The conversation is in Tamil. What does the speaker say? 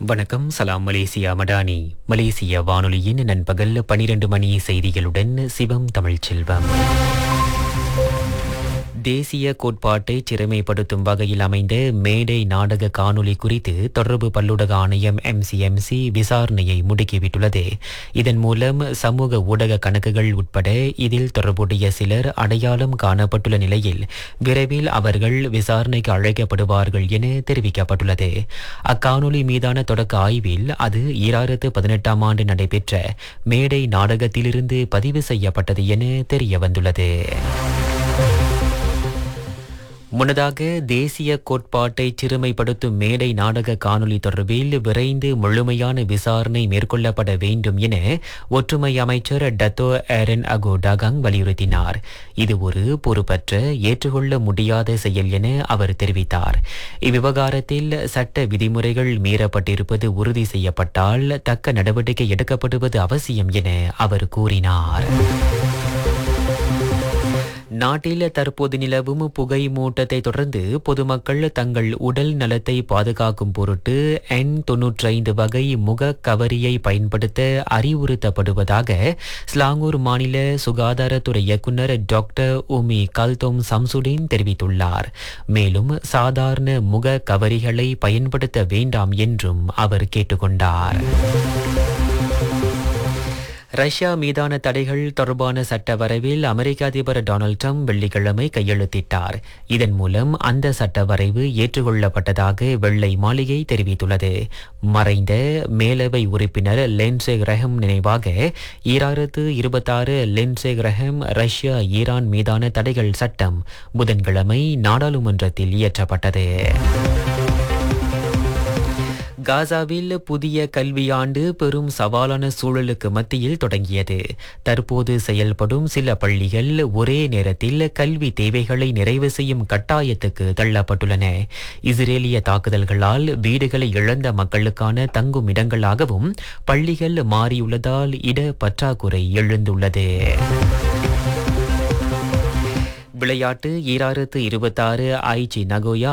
வணக்கம். சலாம் மலேசியா மடானி. மலேசிய வானொலியின் நண்பகல் 12 மணி செய்திகளுடன் சிவம் தமிழ்ச்செல்வம். தேசிய கோட்பாட்டை சிறுமைப்படுத்தும் வகையில் அமைந்த மேடை நாடக காணொளி குறித்து தொடர்பு பல்லுலக ஆணையம் MCMC விசாரணையை முடுக்கிவிட்டுள்ளது. இதன் மூலம் சமூக ஊடக கணக்குகள் உட்பட இதில் தொடர்புடைய சிலர் அடையாளம் காணப்பட்டுள்ள நிலையில் விரைவில் அவர்கள் விசாரணைக்கு அழைக்கப்படுவார்கள் என தெரிவிக்கப்பட்டுள்ளது. அக்காணொளி மீதான தொடக்க ஆய்வில் அது 2018ஆம் ஆண்டு நடைபெற்ற மேடை நாடகத்திலிருந்து பதிவு செய்யப்பட்டது என தெரிய வந்துள்ளது. முன்னதாக தேசிய கோட்பாட்டை சிறுமைப்படுத்தும் மேடை நாடக காணொளி தொடர்பில் விரைந்து முழுமையான விசாரணை மேற்கொள்ளப்பட வேண்டும் என ஒற்றுமை அமைச்சர் டத்தோ ஏரன் அகோ டாகாங் வலியுறுத்தினார். இது ஒரு பொறுப்பற்ற, ஏற்றுக்கொள்ள முடியாத செயல் என அவர் தெரிவித்தார். இவ்விவகாரத்தில் சட்ட விதிமுறைகள் மீறப்பட்டிருப்பது உறுதி செய்யப்பட்டால் தக்க நடவடிக்கை எடுக்கப்படுவது அவசியம் என அவர் கூறினார். நாட்டில் தற்போது நிலவும் புகை மூட்டத்தை தொடர்ந்து பொதுமக்கள் தங்கள் உடல் நலத்தை பாதுகாக்கும் பொருட்டு N95 வகை முக கவரியை பயன்படுத்த அறிவுறுத்தப்படுவதாக ஸ்லாங்கூர் மாநில சுகாதாரத்துறை இயக்குநர் டாக்டர் உமி கல்தோம் சம்சுடின் தெரிவித்துள்ளார். மேலும் சாதாரண முக கவரிகளை பயன்படுத்த வேண்டாம் என்றும் அவர் கேட்டுக்கொண்டார். ரஷ்யா மீதான தடைகள் தொடர்பான சட்ட வரைவில் அமெரிக்க அதிபர் டொனால்ட் ட்ரம்ப் வெள்ளிக்கிழமை கையெழுத்திட்டார். இதன் மூலம் அந்த சட்ட வரைவு ஏற்றுக்கொள்ளப்பட்டதாக வெள்ளை மாளிகை தெரிவித்துள்ளது. மறைந்த மேலவை உறுப்பினர் லிண்ட்சே கிரஹாம் நினைவாக 2026 லிண்ட்சே கிரஹாம் ரஷ்யா ஈரான் மீதான தடைகள் சட்டம் புதன்கிழமை நாடாளுமன்றத்தில் இயற்றப்பட்டது. காசாவில் புதிய கல்வியாண்டு பெரும் சவாலான சூழலுக்கு மத்தியில் தொடங்கியது. தற்போது செயல்படும் சில பள்ளிகள் ஒரே நேரத்தில் கல்வி தேவைகளை நிறைவு செய்யும் கட்டாயத்துக்கு தள்ளப்பட்டுள்ளன. இஸ்ரேலிய தாக்குதல்களால் வீடுகளை இழந்த மக்களுக்கான தங்கும் இடங்களாகவும் பள்ளிகள் மாறியுள்ளதால் இட பற்றாக்குறை எழுந்துள்ளது. விளையாட்டு 2026 ஐச்சி நகோயா